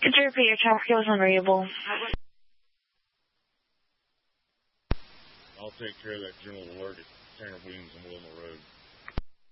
Could you repeat your traffic? It was unreadable. I'll take care of that general alert at Tanner Williams and Wilma Road.